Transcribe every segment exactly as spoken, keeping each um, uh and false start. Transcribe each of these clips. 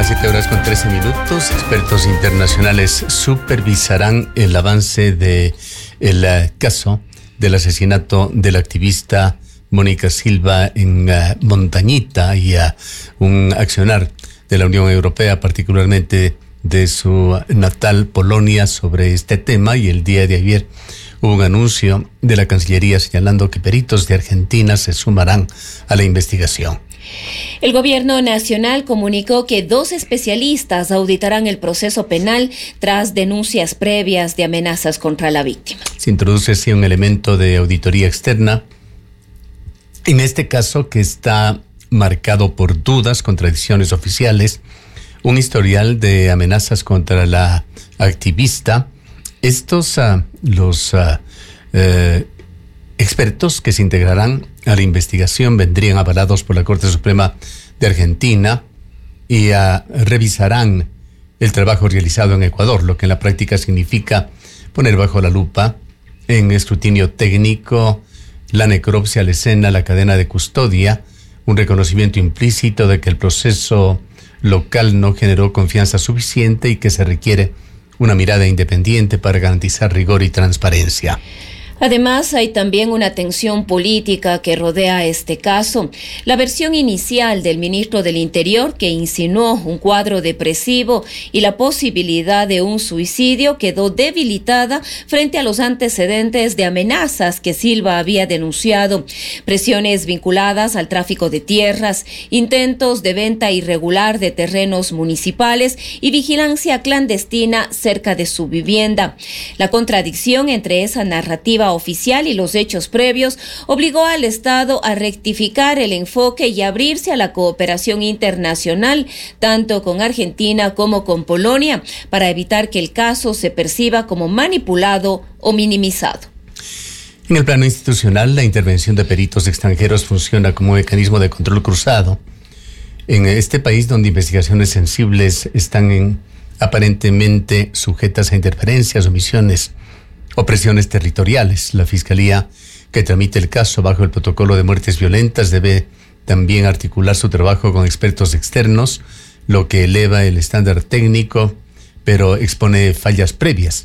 siete horas con trece minutos. Expertos internacionales supervisarán el avance de el uh, caso del asesinato del activista Mónica Silva en uh, Montañita y uh, un accionar de la Unión Europea, particularmente de su natal Polonia, sobre este tema. Y el día de ayer hubo un anuncio de la Cancillería señalando que peritos de Argentina se sumarán a la investigación. El gobierno nacional comunicó que dos especialistas auditarán el proceso penal tras denuncias previas de amenazas contra la víctima. Se introduce así un elemento de auditoría externa, en este caso que está marcado por dudas, contradicciones oficiales, un historial de amenazas contra la activista. Estos, uh, los uh, uh, expertos que se integrarán a la investigación vendrían avalados por la Corte Suprema de Argentina y uh, revisarán el trabajo realizado en Ecuador, lo que en la práctica significa poner bajo la lupa en escrutinio técnico la necropsia, la escena, la cadena de custodia, un reconocimiento implícito de que el proceso local no generó confianza suficiente y que se requiere una mirada independiente para garantizar rigor y transparencia. Además, hay también una tensión política que rodea este caso. La versión inicial del ministro del Interior, que insinuó un cuadro depresivo y la posibilidad de un suicidio, quedó debilitada frente a los antecedentes de amenazas que Silva había denunciado, presiones vinculadas al tráfico de tierras, intentos de venta irregular de terrenos municipales y vigilancia clandestina cerca de su vivienda. La contradicción entre esa narrativa oficial y los hechos previos obligó al Estado a rectificar el enfoque y abrirse a la cooperación internacional, tanto con Argentina como con Polonia, para evitar que el caso se perciba como manipulado o minimizado. En el plano institucional, la intervención de peritos extranjeros funciona como un mecanismo de control cruzado. En este país, donde investigaciones sensibles están en, aparentemente sujetas a interferencias, omisiones o presiones territoriales, la Fiscalía, que tramite el caso bajo el protocolo de muertes violentas, debe también articular su trabajo con expertos externos, lo que eleva el estándar técnico, pero expone fallas previas.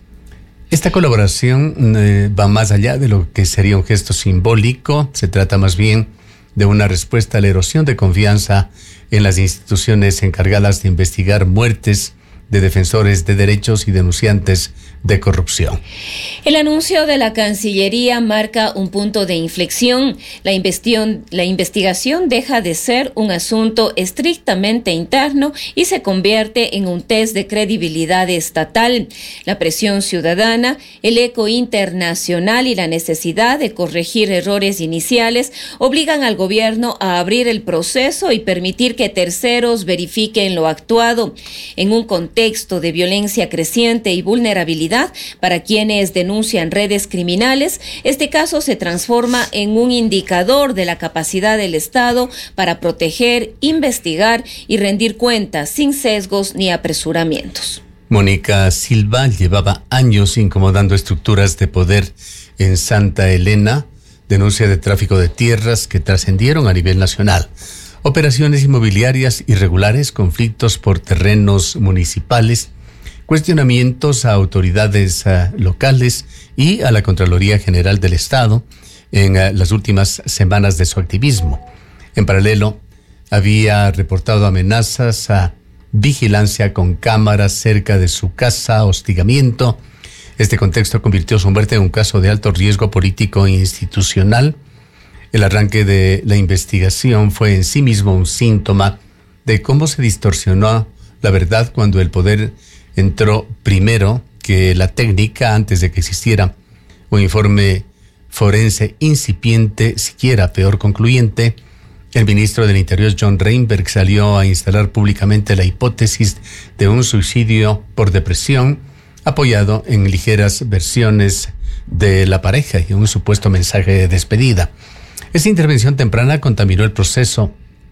Esta colaboración eh, va más allá de lo que sería un gesto simbólico. Se trata más bien de una respuesta a la erosión de confianza en las instituciones encargadas de investigar muertes de defensores de derechos y denunciantes de corrupción. El anuncio de la Cancillería marca un punto de inflexión. La investigación, la investigación deja de ser un asunto estrictamente interno y se convierte en un test de credibilidad estatal. La presión ciudadana, el eco internacional y la necesidad de corregir errores iniciales obligan al gobierno a abrir el proceso y permitir que terceros verifiquen lo actuado. En un contexto de violencia creciente y vulnerabilidad para quienes denuncian redes criminales, este caso se transforma en un indicador de la capacidad del Estado para proteger, investigar y rendir cuentas sin sesgos ni apresuramientos. Mónica Silva llevaba años incomodando estructuras de poder en Santa Elena, denuncia de tráfico de tierras que trascendieron a nivel nacional, operaciones inmobiliarias irregulares, conflictos por terrenos municipales, cuestionamientos a autoridades uh, locales y a la Contraloría General del Estado en uh, las últimas semanas de su activismo. En paralelo, había reportado amenazas a vigilancia con cámaras cerca de su casa, hostigamiento. Este contexto convirtió su muerte en un caso de alto riesgo político e institucional. El arranque de la investigación fue en sí mismo un síntoma de cómo se distorsionó la verdad cuando el poder entró primero que la técnica, antes de que existiera un informe forense incipiente, siquiera peor concluyente. El ministro del Interior, John Reinberg, salió a instalar públicamente la hipótesis de un suicidio por depresión, apoyado en ligeras versiones de la pareja y un supuesto mensaje de despedida. Esta intervención temprana contaminó el proceso,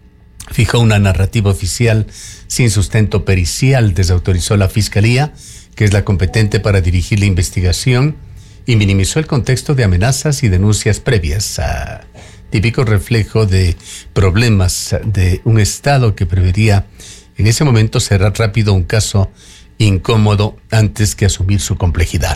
fijó una narrativa oficial sin sustento pericial, desautorizó la Fiscalía, que es la competente para dirigir la investigación, y minimizó el contexto de amenazas y denuncias previas, a típico reflejo de problemas de un Estado que prevería en ese momento cerrar rápido un caso incómodo antes que asumir su complejidad.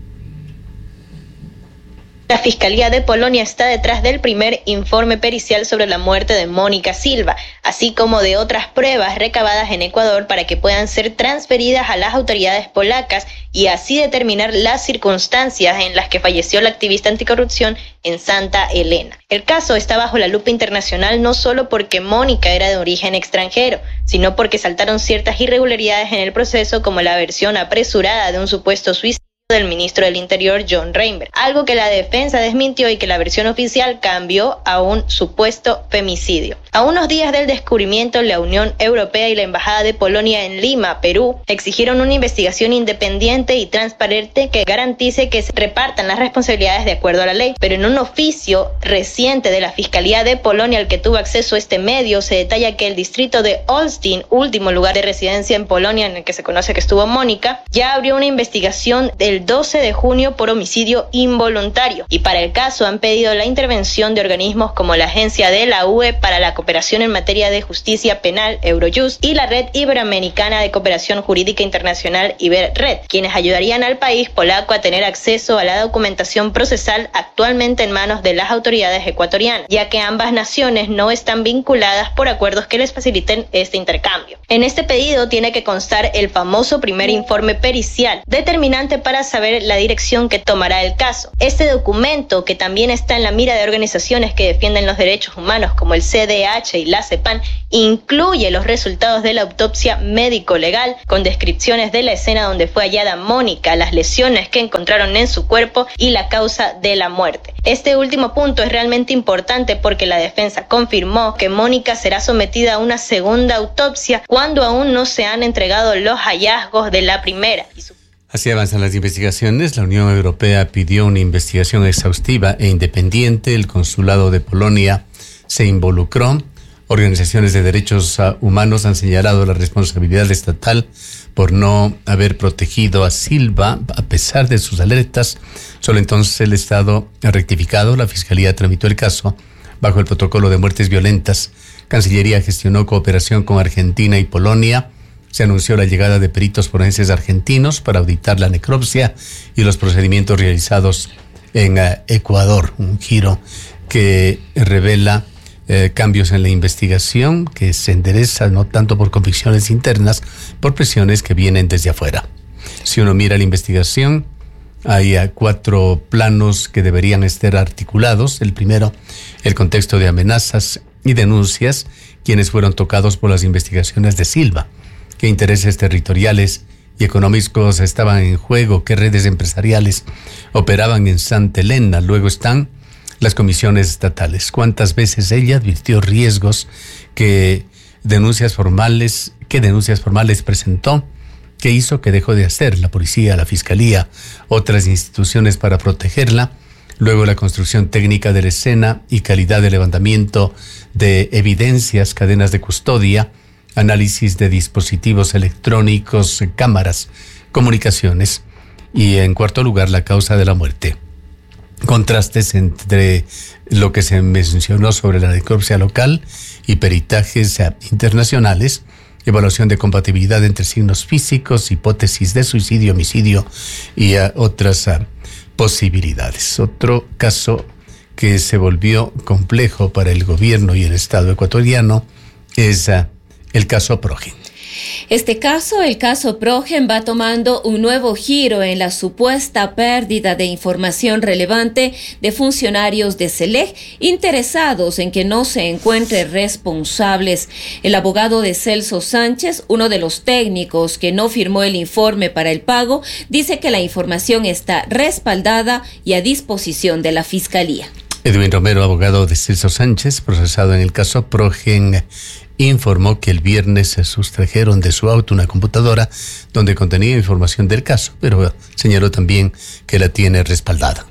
La Fiscalía de Polonia está detrás del primer informe pericial sobre la muerte de Mónica Silva, así como de otras pruebas recabadas en Ecuador para que puedan ser transferidas a las autoridades polacas y así determinar las circunstancias en las que falleció la activista anticorrupción en Santa Elena. El caso está bajo la lupa internacional no solo porque Mónica era de origen extranjero, sino porque saltaron ciertas irregularidades en el proceso, como la versión apresurada de un supuesto suicidio del ministro del Interior John Reinberg, algo que la defensa desmintió y que la versión oficial cambió a un supuesto femicidio. A unos días del descubrimiento, la Unión Europea y la Embajada de Polonia en Lima, Perú, exigieron una investigación independiente y transparente que garantice que se repartan las responsabilidades de acuerdo a la ley. Pero en un oficio reciente de la Fiscalía de Polonia al que tuvo acceso este medio, se detalla que el distrito de Olsztyn, último lugar de residencia en Polonia en el que se conoce que estuvo Mónica, ya abrió una investigación del el doce de junio por homicidio involuntario, y para el caso han pedido la intervención de organismos como la Agencia de la U E para la Cooperación en Materia de Justicia Penal, Eurojust, y la Red Iberoamericana de Cooperación Jurídica Internacional, IberRed, quienes ayudarían al país polaco a tener acceso a la documentación procesal actualmente en manos de las autoridades ecuatorianas, ya que ambas naciones no están vinculadas por acuerdos que les faciliten este intercambio. En este pedido tiene que constar el famoso primer informe pericial, determinante para saber la dirección que tomará el caso. Este documento, que también está en la mira de organizaciones que defienden los derechos humanos como el C D H y la CEPAN, incluye los resultados de la autopsia médico-legal con descripciones de la escena donde fue hallada Mónica, las lesiones que encontraron en su cuerpo y la causa de la muerte. Este último punto es realmente importante porque la defensa confirmó que Mónica será sometida a una segunda autopsia cuando aún no se han entregado los hallazgos de la primera. Y su Así avanzan las investigaciones. La Unión Europea pidió una investigación exhaustiva e independiente. El Consulado de Polonia se involucró. Organizaciones de derechos humanos han señalado la responsabilidad estatal por no haber protegido a Silva a pesar de sus alertas. Solo entonces el Estado ha rectificado. La Fiscalía tramitó el caso bajo el protocolo de muertes violentas. Cancillería gestionó cooperación con Argentina y Polonia. Se anunció la llegada de peritos forenses argentinos para auditar la necropsia y los procedimientos realizados en uh, Ecuador. Un giro que revela eh, cambios en la investigación, que se endereza no tanto por convicciones internas, por presiones que vienen desde afuera. Si uno mira la investigación, hay uh, cuatro planos que deberían estar articulados. El primero, el contexto de amenazas y denuncias, quienes fueron tocados por las investigaciones de Silva. ¿Qué intereses territoriales y económicos estaban en juego? ¿Qué redes empresariales operaban en Santa Elena? Luego están las comisiones estatales. ¿Cuántas veces ella advirtió riesgos? ¿Qué denuncias formales, qué denuncias formales presentó? ¿Qué hizo? ¿Qué dejó de hacer la policía, la fiscalía, otras instituciones para protegerla? Luego la construcción técnica de la escena y calidad de levantamiento de evidencias, cadenas de custodia, análisis de dispositivos electrónicos, cámaras, comunicaciones y, en cuarto lugar, la causa de la muerte. Contrastes entre lo que se mencionó sobre la necropsia local y peritajes internacionales, evaluación de compatibilidad entre signos físicos, hipótesis de suicidio, homicidio y uh, otras uh, posibilidades. Otro caso que se volvió complejo para el gobierno y el Estado ecuatoriano es uh, el caso Progen. Este caso, el caso Progen, va tomando un nuevo giro en la supuesta pérdida de información relevante de funcionarios de SELEC interesados en que no se encuentren responsables. El abogado de Celso Sánchez, uno de los técnicos que no firmó el informe para el pago, dice que la información está respaldada y a disposición de la Fiscalía. Edwin Romero, abogado de Celso Sánchez, procesado en el caso Progen, informó que el viernes se sustrajeron de su auto una computadora donde contenía información del caso, pero señaló también que la tiene respaldada.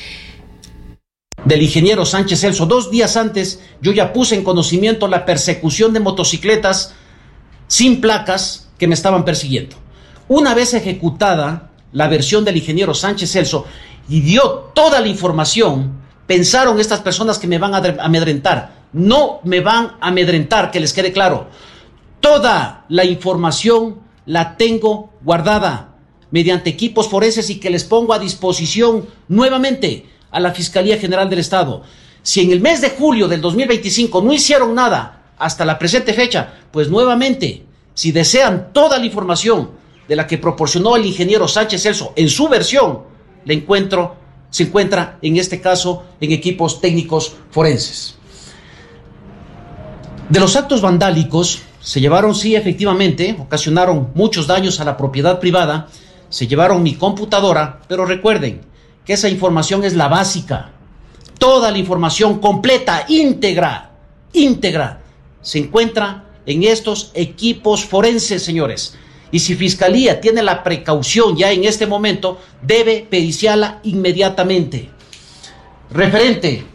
Del ingeniero Sánchez Celso, dos días antes yo ya puse en conocimiento la persecución de motocicletas sin placas que me estaban persiguiendo. Una vez ejecutada la versión del ingeniero Sánchez Celso y dio toda la información, pensaron estas personas que me van a amedrentar. No me van a amedrentar, que les quede claro. Toda la información la tengo guardada mediante equipos forenses y que les pongo a disposición nuevamente a la Fiscalía General del Estado. Si en el mes de julio del dos mil veinticinco no hicieron nada hasta la presente fecha, pues nuevamente, si desean toda la información de la que proporcionó el ingeniero Sánchez Celso en su versión, la encuentro, se encuentra en este caso en equipos técnicos forenses. De los actos vandálicos, se llevaron, sí, efectivamente, ocasionaron muchos daños a la propiedad privada, se llevaron mi computadora, pero recuerden que esa información es la básica. Toda la información completa, íntegra, íntegra, se encuentra en estos equipos forenses, señores. Y si Fiscalía tiene la precaución ya en este momento, debe periciarla inmediatamente. Referente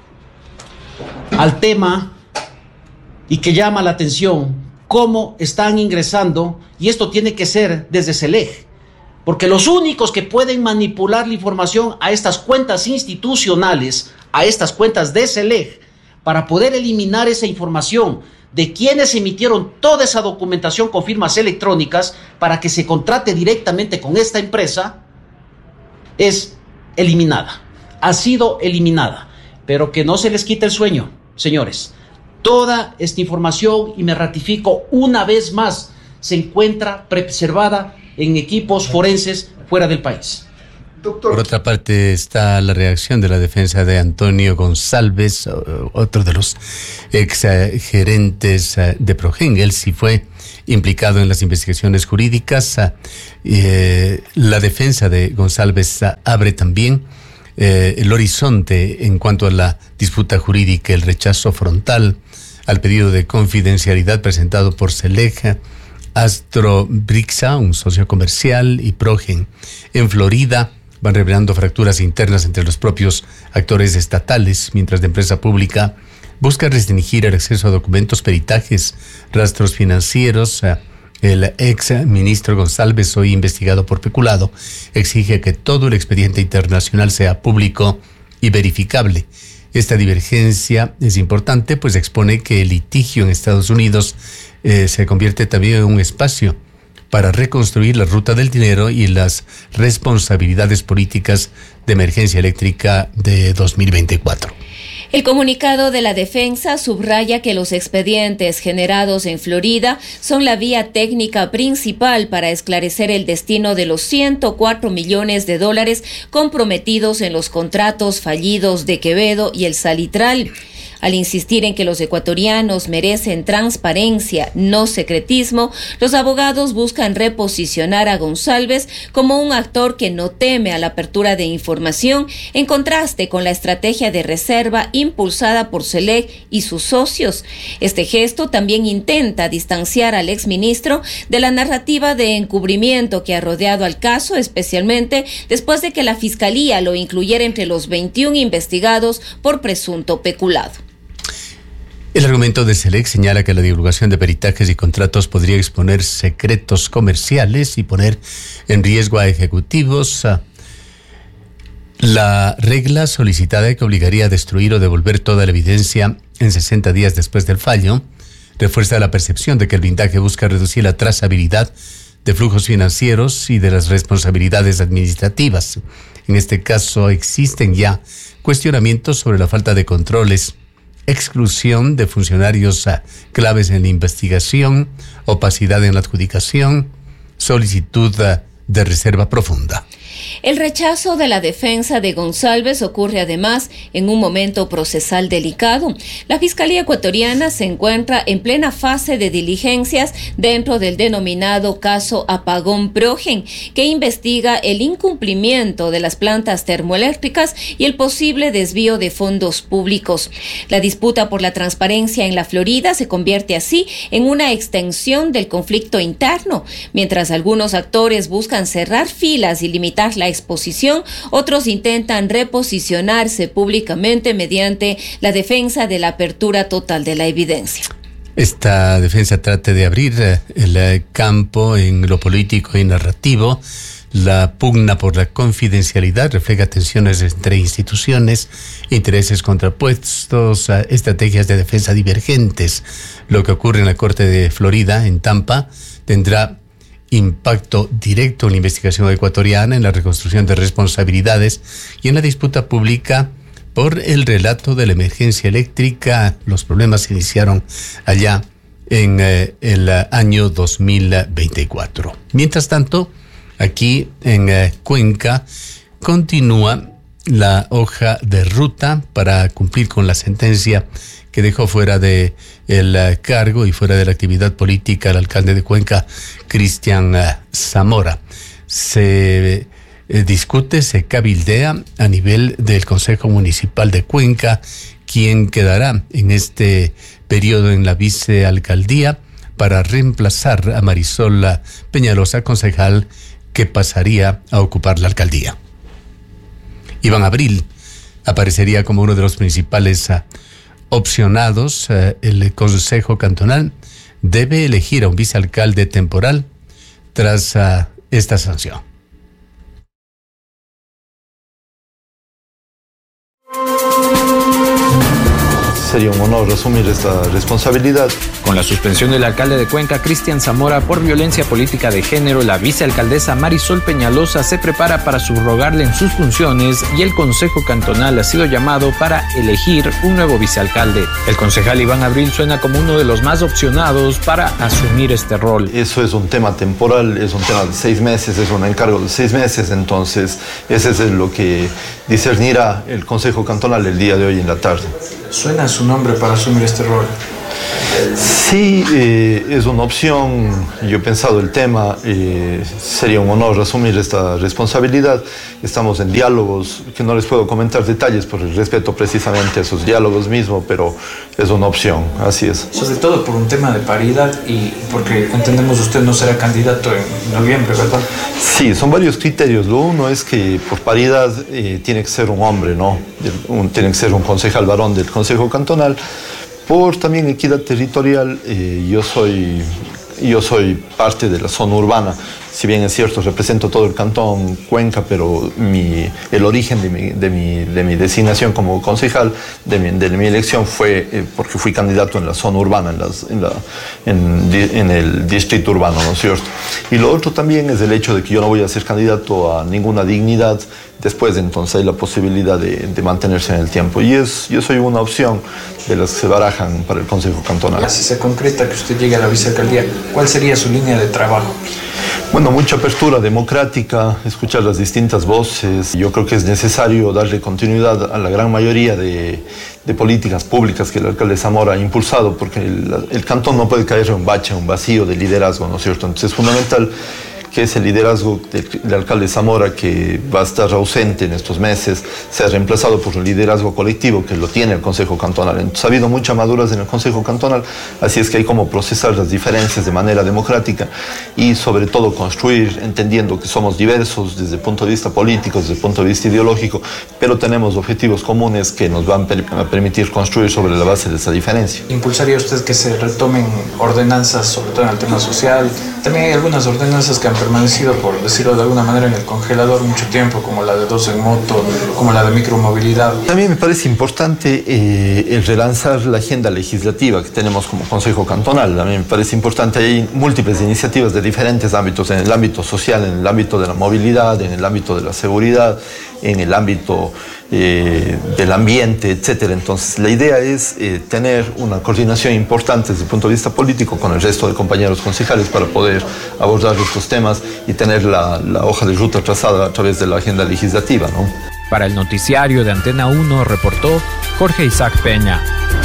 al tema y que llama la atención, cómo están ingresando, y esto tiene que ser desde SELEG, porque los únicos que pueden manipular la información a estas cuentas institucionales, a estas cuentas de SELEG, para poder eliminar esa información de quienes emitieron toda esa documentación con firmas electrónicas para que se contrate directamente con esta empresa, es eliminada, ha sido eliminada, pero que no se les quite el sueño, señores. Toda esta información, y me ratifico una vez más, se encuentra preservada en equipos forenses fuera del país. Doctor. Por otra parte está la reacción de la defensa de Antonio González, otro de los ex gerentes de Progen. Él sí fue implicado en las investigaciones jurídicas. Eh, la defensa de González abre también eh, el horizonte en cuanto a la disputa jurídica, el rechazo frontal al pedido de confidencialidad presentado por SELEG, Astrobrixa, un socio comercial, y Progen. En Florida van revelando fracturas internas entre los propios actores estatales, mientras la empresa pública busca restringir el acceso a documentos, peritajes, rastros financieros. El ex ministro González, hoy investigado por peculado, exige que todo el expediente internacional sea público y verificable. Esta divergencia es importante, pues expone que el litigio en Estados Unidos eh, se convierte también en un espacio para reconstruir la ruta del dinero y las responsabilidades políticas de emergencia eléctrica de dos mil veinticuatro. El comunicado de la defensa subraya que los expedientes generados en Florida son la vía técnica principal para esclarecer el destino de los ciento cuatro millones de dólares comprometidos en los contratos fallidos de Quevedo y el Salitral. Al insistir en que los ecuatorianos merecen transparencia, no secretismo, los abogados buscan reposicionar a González como un actor que no teme a la apertura de información, en contraste con la estrategia de reserva impulsada por SELEG y sus socios. Este gesto también intenta distanciar al exministro de la narrativa de encubrimiento que ha rodeado al caso, especialmente después de que la Fiscalía lo incluyera entre los veintiún investigados por presunto peculado. El argumento de SELEG señala que la divulgación de peritajes y contratos podría exponer secretos comerciales y poner en riesgo a ejecutivos. La regla solicitada, que obligaría a destruir o devolver toda la evidencia en sesenta días después del fallo, refuerza la percepción de que el blindaje busca reducir la trazabilidad de flujos financieros y de las responsabilidades administrativas. En este caso existen ya cuestionamientos sobre la falta de controles, exclusión de funcionarios uh, claves en la investigación, opacidad en la adjudicación, solicitud uh, de reserva profunda. El rechazo de la defensa de González ocurre además en un momento procesal delicado. La Fiscalía ecuatoriana se encuentra en plena fase de diligencias dentro del denominado caso Apagón Progen, que investiga el incumplimiento de las plantas termoeléctricas y el posible desvío de fondos públicos. La disputa por la transparencia en la Florida se convierte así en una extensión del conflicto interno. Mientras algunos actores buscan cerrar filas y limitar la exposición, otros intentan reposicionarse públicamente mediante la defensa de la apertura total de la evidencia. Esta defensa trata de abrir el campo en lo político y narrativo, La pugna por la confidencialidad refleja tensiones entre instituciones, intereses contrapuestos, estrategias de defensa divergentes. Lo que ocurre en la Corte de Florida, en Tampa, tendrá impacto directo en la investigación ecuatoriana, en la reconstrucción de responsabilidades y en la disputa pública por el relato de la emergencia eléctrica. Los problemas se iniciaron allá en eh, el año dos mil veinticuatro. Mientras tanto, aquí en eh, Cuenca continúa la hoja de ruta para cumplir con la sentencia que dejó fuera de el uh, cargo y fuera de la actividad política al alcalde de Cuenca, Cristian uh, Zamora. Se eh, discute, se cabildea a nivel del Consejo Municipal de Cuenca quién quedará en este periodo en la vicealcaldía para reemplazar a Marisol Peñalosa, concejal que pasaría a ocupar la alcaldía. Iván Abril aparecería como uno de los principales uh, opcionados. Uh, el Consejo Cantonal debe elegir a un vicealcalde temporal tras uh, esta sanción. Sería un honor asumir esta responsabilidad. Con la suspensión del alcalde de Cuenca, Cristian Zamora, por violencia política de género, la vicealcaldesa Marisol Peñalosa se prepara para subrogarle en sus funciones y el Consejo Cantonal ha sido llamado para elegir un nuevo vicealcalde. El concejal Iván Abril suena como uno de los más opcionados para asumir este rol. Eso es un tema temporal, es un tema de seis meses, es un encargo de seis meses, entonces ese es lo que discernirá el Consejo Cantonal el día de hoy en la tarde. ¿Suena su nombre para asumir este rol? Sí, eh, es una opción. Yo he pensado el tema, eh, sería un honor asumir esta responsabilidad. Estamos en diálogos, que no les puedo comentar detalles por el respeto precisamente a esos diálogos mismos, pero es una opción, así es. Sobre todo por un tema de paridad y porque entendemos usted no será candidato en noviembre, ¿verdad? Sí, son varios criterios. Lo uno es que por paridad eh, tiene que ser un hombre, ¿no? Un, tiene que ser un concejal varón del Consejo Cantonal. Por también equidad territorial, eh, yo soy, yo soy parte de la zona urbana. Si bien es cierto, represento todo el cantón Cuenca, pero mi, el origen de mi, de, mi, de mi designación como concejal, de mi, de mi elección, fue eh, porque fui candidato en la zona urbana, en, las, en, la, en, en el distrito urbano, ¿no es cierto? Y lo otro también es el hecho de que yo no voy a ser candidato a ninguna dignidad después, entonces hay la posibilidad de, de mantenerse en el tiempo. Y es, yo soy una opción de las que se barajan para el Consejo Cantonal. Si se concreta que usted llegue a la vicealcaldía, ¿cuál sería su línea de trabajo? Bueno, mucha apertura democrática, escuchar las distintas voces. Yo creo que es necesario darle continuidad a la gran mayoría de, de políticas públicas que el alcalde Zamora ha impulsado, porque el, el cantón no puede caer en un bache, un vacío de liderazgo, ¿no es cierto? Entonces es fundamental que ese liderazgo del, del alcalde Zamora, que va a estar ausente en estos meses, sea reemplazado por un liderazgo colectivo que lo tiene el Consejo Cantonal. Entonces ha habido mucha madurez en el Consejo Cantonal, así es que hay como procesar las diferencias de manera democrática y sobre todo construir, entendiendo que somos diversos desde el punto de vista político, desde el punto de vista ideológico, pero tenemos objetivos comunes que nos van a permitir construir sobre la base de esa diferencia. ¿Impulsaría usted que se retomen ordenanzas, sobre todo en el tema social? También hay algunas ordenanzas que han permanecido, por decirlo de alguna manera, en el congelador mucho tiempo, como la de dos en moto, como la de micromovilidad. También me parece importante eh, el relanzar la agenda legislativa que tenemos como Consejo Cantonal. A mí me parece importante, hay múltiples iniciativas de diferentes ámbitos, en el ámbito social, en el ámbito de la movilidad, en el ámbito de la seguridad, en el ámbito eh, del ambiente, etcétera. Entonces, la idea es eh, tener una coordinación importante desde el punto de vista político con el resto de compañeros concejales para poder abordar estos temas y tener la, la hoja de ruta trazada a través de la agenda legislativa, ¿no? Para el noticiario de Antena uno reportó Jorge Isaac Peña.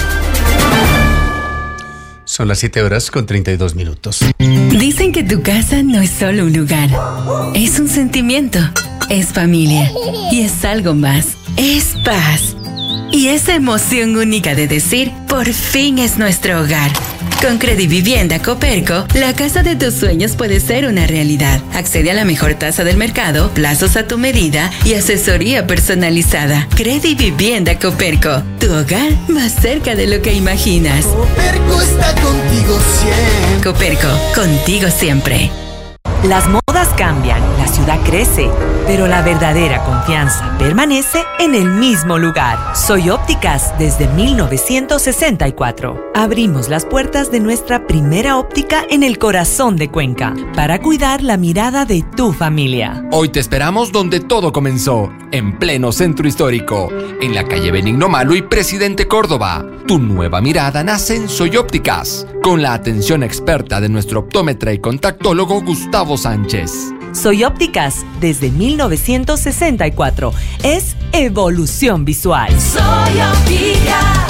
Son las siete horas con treinta y dos minutos. Dicen que tu casa no es solo un lugar, es un sentimiento, es familia y es algo más, es paz. Y esa emoción única de decir, por fin es nuestro hogar. Con Credivivienda Coperco, la casa de tus sueños puede ser una realidad. Accede a la mejor tasa del mercado, plazos a tu medida y asesoría personalizada. Credivivienda Coperco, tu hogar más cerca de lo que imaginas. Coperco está contigo siempre. Coperco, contigo siempre. Las modas cambian, la ciudad crece, pero la verdadera confianza permanece en el mismo lugar. Soy Ópticas desde mil novecientos sesenta y cuatro. Abrimos las puertas de nuestra primera óptica en el corazón de Cuenca para cuidar la mirada de tu familia. Hoy te esperamos donde todo comenzó, en pleno centro histórico, en la calle Benigno Malo y Presidente Córdoba. Tu nueva mirada nace en Soy Ópticas, con la atención experta de nuestro optómetra y contactólogo Gustavo Sánchez. Soy Ópticas desde mil novecientos sesenta y cuatro. Es evolución visual. Soy Ópticas.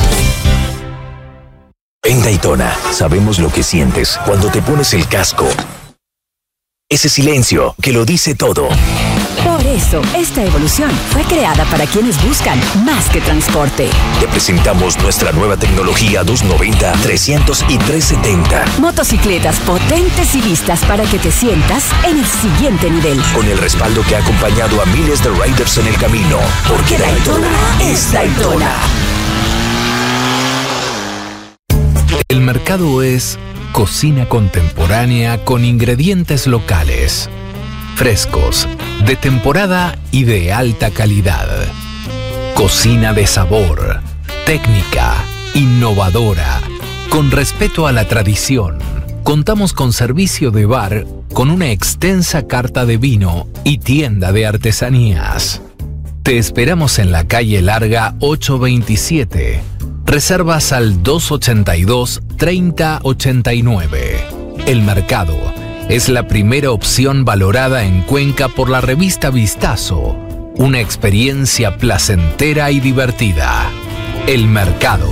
En Daytona sabemos lo que sientes cuando te pones el casco. Ese silencio que lo dice todo. Por eso, esta evolución fue creada para quienes buscan más que transporte. Te presentamos nuestra nueva tecnología doscientos noventa, trescientos y trescientos setenta. Motocicletas potentes y listas para que te sientas en el siguiente nivel. Con el respaldo que ha acompañado a miles de riders en el camino. Porque Daytona es Daytona. El mercado es cocina contemporánea con ingredientes locales, frescos, de temporada y de alta calidad. Cocina de sabor, técnica, innovadora, con respeto a la tradición. Contamos con servicio de bar, con una extensa carta de vino y tienda de artesanías. Te esperamos en la calle Larga ochocientos veintisiete. Reservas al dos ochenta y dos, treinta ochenta y nueve. El Mercado es la primera opción valorada en Cuenca por la revista Vistazo. Una experiencia placentera y divertida. El Mercado.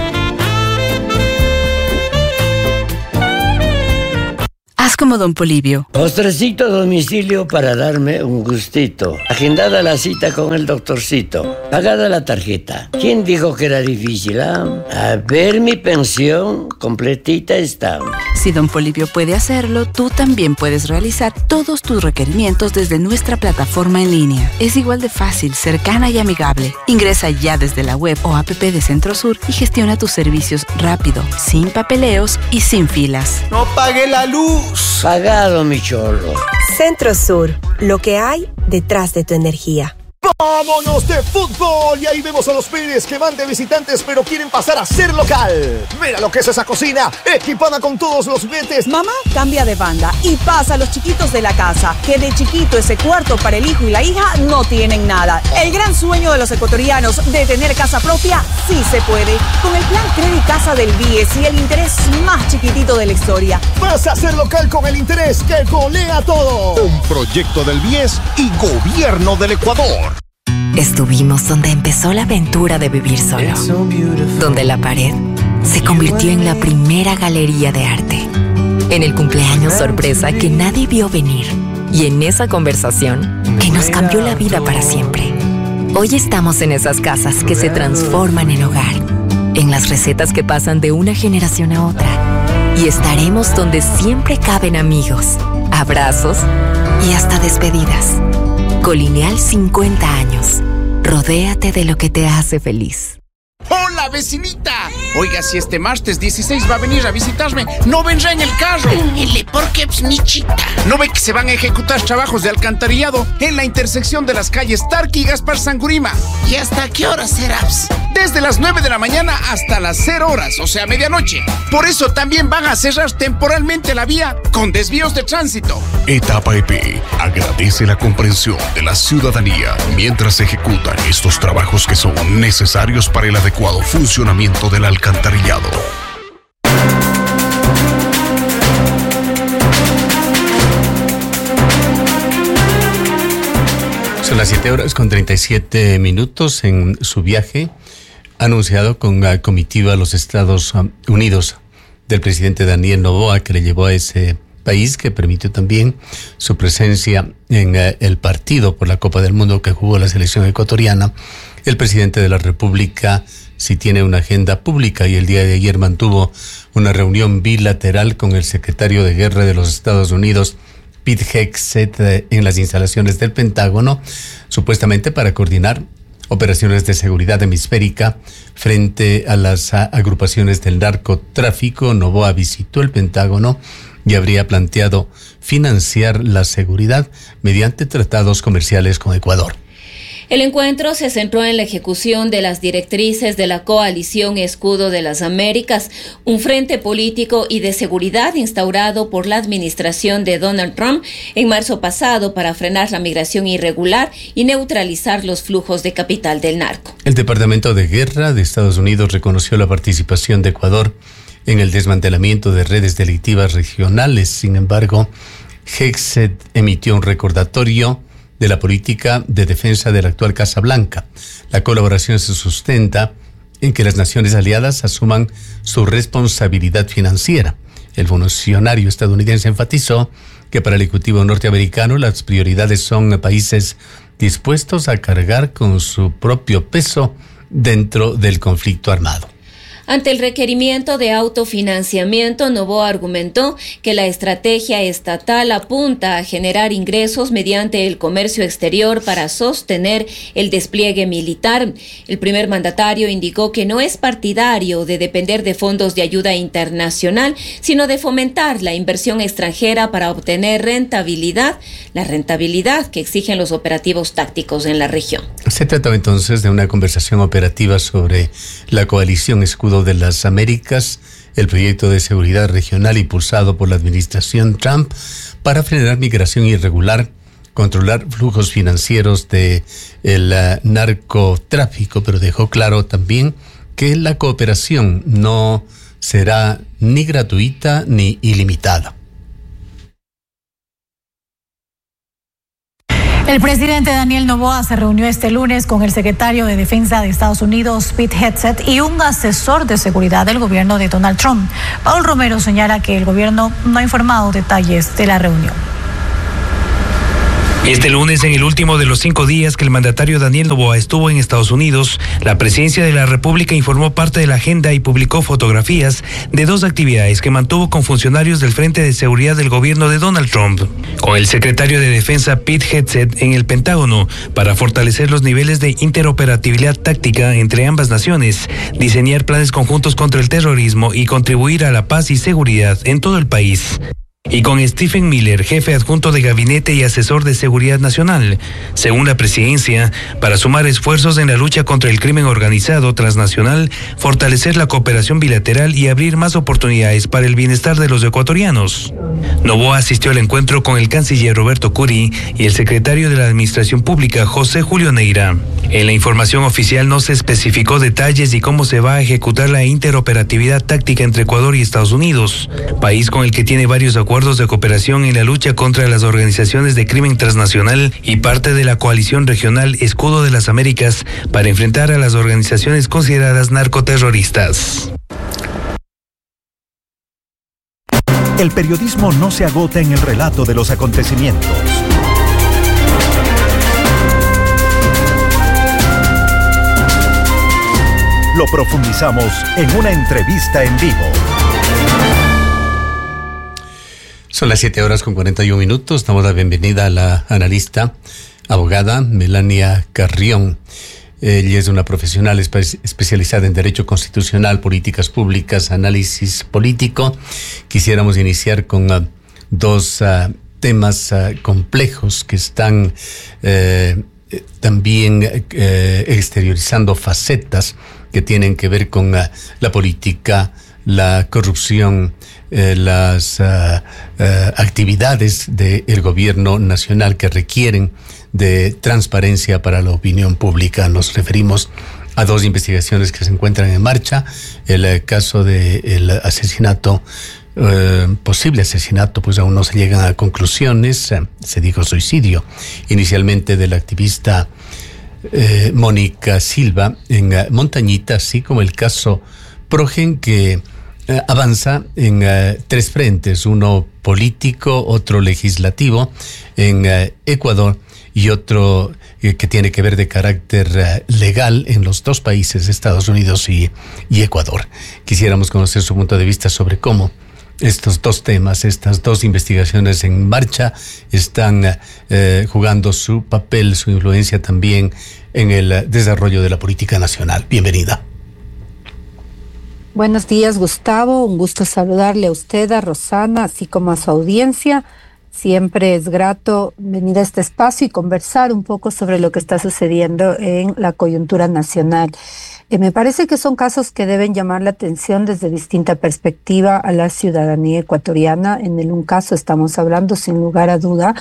Haz como Don Polibio. Postrecito a domicilio para darme un gustito. Agendada la cita con el doctorcito. Pagada la tarjeta. ¿Quién dijo que era difícil, ah? A ver, mi pensión completita está. Si Don Polibio puede hacerlo, tú también puedes realizar todos tus requerimientos desde nuestra plataforma en línea. Es igual de fácil, cercana y amigable. Ingresa ya desde la web o app de Centrosur y gestiona tus servicios rápido, sin papeleos y sin filas. ¡No pague la luz! Pagado, mi chorro. Centrosur, lo que hay detrás de tu energía. ¡Vámonos de fútbol! Y ahí vemos a los Pérez que van de visitantes pero quieren pasar a ser local. Mira lo que es esa cocina, equipada con todos los juguetes. Mamá cambia de banda y pasa a los chiquitos de la casa, que de chiquito ese cuarto para el hijo y la hija no tienen nada. El gran sueño de los ecuatorianos de tener casa propia sí se puede. Con el plan Credit Casa del B I E S y el interés más chiquitito de la historia. Vas a ser local con el interés que golea todo. Un proyecto del B I E S y Gobierno del Ecuador. Estuvimos donde empezó la aventura de vivir solo, donde la pared se convirtió en la primera galería de arte, en el cumpleaños sorpresa que nadie vio venir y en esa conversación que nos cambió la vida para siempre. Hoy estamos en esas casas que se transforman en hogar, en las recetas que pasan de una generación a otra, y estaremos donde siempre caben amigos, abrazos y hasta despedidas. Colineal cincuenta años. Rodéate de lo que te hace feliz. ¡Hola, vecinita! Oiga, si este martes dieciséis va a venir a visitarme, no vendrá en el carro. Ele, ¿por qué, michita? ¿No ve que se van a ejecutar trabajos de alcantarillado en la intersección de las calles Tarqui y Gaspar Sangurima? ¿Y hasta qué hora será? Desde las nueve de la mañana hasta las cero horas, o sea, medianoche. Por eso también van a cerrar temporalmente la vía con desvíos de tránsito. Etapa E P agradece la comprensión de la ciudadanía mientras se ejecutan estos trabajos que son necesarios para el adecuado funcionamiento del alcantarillado. Son las siete horas con treinta y siete minutos. En su viaje anunciado con la comitiva a los Estados Unidos del presidente Daniel Noboa, que le llevó a ese país, que permitió también su presencia en uh, el partido por la Copa del Mundo que jugó la selección ecuatoriana. El presidente de la República sí tiene una agenda pública y el día de ayer mantuvo una reunión bilateral con el secretario de Guerra de los Estados Unidos, Pete Hegseth, en las instalaciones del Pentágono, supuestamente para coordinar operaciones de seguridad hemisférica frente a las agrupaciones del narcotráfico. Noboa visitó el Pentágono y habría planteado financiar la seguridad mediante tratados comerciales con Ecuador. El encuentro se centró en la ejecución de las directrices de la coalición Escudo de las Américas, un frente político y de seguridad instaurado por la administración de Donald Trump en marzo pasado para frenar la migración irregular y neutralizar los flujos de capital del narco. El Departamento de Guerra de Estados Unidos reconoció la participación de Ecuador en el desmantelamiento de redes delictivas regionales. Sin embargo, Hexet emitió un recordatorio de la política de defensa de la actual Casa Blanca. La colaboración se sustenta en que las naciones aliadas asuman su responsabilidad financiera. El funcionario estadounidense enfatizó que para el Ejecutivo norteamericano las prioridades son países dispuestos a cargar con su propio peso dentro del conflicto armado. Ante el requerimiento de autofinanciamiento, Noboa argumentó que la estrategia estatal apunta a generar ingresos mediante el comercio exterior para sostener el despliegue militar. El primer mandatario indicó que no es partidario de depender de fondos de ayuda internacional, sino de fomentar la inversión extranjera para obtener rentabilidad, la rentabilidad que exigen los operativos tácticos en la región. Se trata entonces de una conversación operativa sobre la coalición Escudo de las Américas, el proyecto de seguridad regional impulsado por la administración Trump para frenar migración irregular, controlar flujos financieros de el uh, narcotráfico, pero dejó claro también que la cooperación no será ni gratuita ni ilimitada. El presidente Daniel Noboa se reunió este lunes con el secretario de Defensa de Estados Unidos, Pete Hegseth, y un asesor de seguridad del gobierno de Donald Trump. Paul Romero señala que el gobierno no ha informado detalles de la reunión. Este lunes, en el último de los cinco días que el mandatario Daniel Noboa estuvo en Estados Unidos, la Presidencia de la República informó parte de la agenda y publicó fotografías de dos actividades que mantuvo con funcionarios del Frente de Seguridad del gobierno de Donald Trump, con el secretario de Defensa Pete Hegseth en el Pentágono para fortalecer los niveles de interoperatividad táctica entre ambas naciones, diseñar planes conjuntos contra el terrorismo y contribuir a la paz y seguridad en todo el país. Y con Stephen Miller, jefe adjunto de gabinete y asesor de seguridad nacional, según la presidencia, para sumar esfuerzos en la lucha contra el crimen organizado transnacional, fortalecer la cooperación bilateral y abrir más oportunidades para el bienestar de los ecuatorianos. Noboa asistió al encuentro con el canciller Roberto Curi y el secretario de la Administración Pública, José Julio Neira. En la información oficial no se especificó detalles y cómo se va a ejecutar la interoperatividad táctica entre Ecuador y Estados Unidos, país con el que tiene varios acuerdos de cooperación en la lucha contra las organizaciones de crimen transnacional y parte de la coalición regional Escudo de las Américas para enfrentar a las organizaciones consideradas narcoterroristas. El periodismo no se agota en el relato de los acontecimientos. Lo profundizamos en una entrevista en vivo. Son las siete horas con cuarenta y un minutos. Damos la bienvenida a la analista, abogada Melania Carrión. Ella es una profesional espe- especializada en Derecho Constitucional, Políticas Públicas, Análisis Político. Quisiéramos iniciar con uh, dos uh, temas uh, complejos que están uh, también uh, exteriorizando facetas que tienen que ver con uh, la política, la corrupción, eh, las uh, uh, actividades del gobierno nacional que requieren de transparencia para la opinión pública. Nos referimos a dos investigaciones que se encuentran en marcha. El uh, caso del asesinato, uh, posible asesinato, pues aún no se llegan a conclusiones. Uh, se dijo suicidio inicialmente del activista eh, Mónica Silva en uh, Montañita, así como el caso Progen, que eh, avanza en eh, tres frentes, uno político, otro legislativo en eh, Ecuador y otro eh, que tiene que ver de carácter eh, legal en los dos países, Estados Unidos y, y Ecuador. Quisiéramos conocer su punto de vista sobre cómo estos dos temas, estas dos investigaciones en marcha están eh, jugando su papel, su influencia también en el desarrollo de la política nacional. Bienvenida. Buenos días, Gustavo. Un gusto saludarle a usted, a Rosana, así como a su audiencia. Siempre es grato venir a este espacio y conversar un poco sobre lo que está sucediendo en la coyuntura nacional. Eh, me parece que son casos que deben llamar la atención desde distinta perspectiva a la ciudadanía ecuatoriana. En el un caso estamos hablando, sin lugar a duda,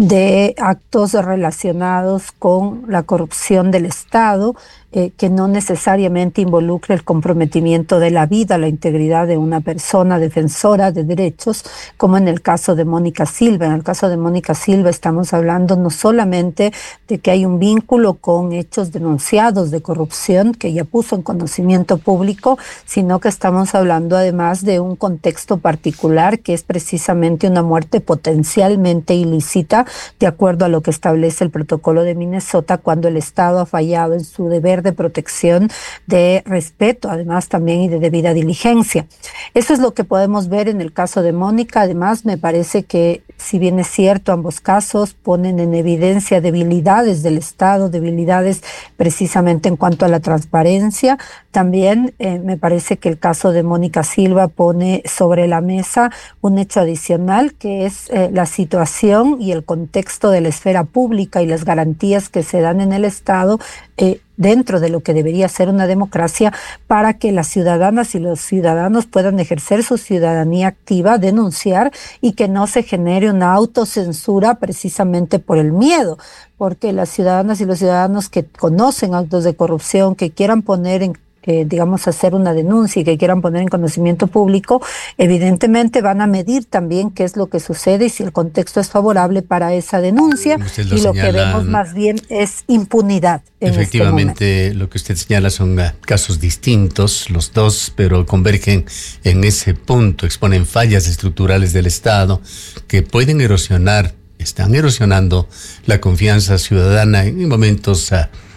de actos relacionados con la corrupción del Estado, Eh, que no necesariamente involucre el comprometimiento de la vida, la integridad de una persona defensora de derechos, como en el caso de Mónica Silva. En el caso de Mónica Silva estamos hablando no solamente de que hay un vínculo con hechos denunciados de corrupción que ella puso en conocimiento público, sino que estamos hablando además de un contexto particular que es precisamente una muerte potencialmente ilícita, de acuerdo a lo que establece el protocolo de Minnesota, cuando el Estado ha fallado en su deber de protección, de respeto, además también y de debida diligencia. Eso es lo que podemos ver en el caso de Mónica. Además, me parece que, si bien es cierto, ambos casos ponen en evidencia debilidades del Estado, debilidades precisamente en cuanto a la transparencia, también eh, me parece que el caso de Mónica Silva pone sobre la mesa un hecho adicional, que es eh, la situación y el contexto de la esfera pública y las garantías que se dan en el Estado eh, dentro de lo que debería ser una democracia, para que las ciudadanas y los ciudadanos puedan ejercer su ciudadanía activa, denunciar, y que no se genere una autocensura precisamente por el miedo, porque las ciudadanas y los ciudadanos que conocen actos de corrupción, que quieran poner en Eh, digamos, hacer una denuncia y que quieran poner en conocimiento público, evidentemente van a medir también qué es lo que sucede y si el contexto es favorable para esa denuncia, lo y lo señala, que vemos más bien es impunidad. En efectivamente, este lo que usted señala son uh, casos distintos, los dos, pero convergen en ese punto, exponen fallas estructurales del Estado que pueden erosionar, están erosionando la confianza ciudadana en momentos uh,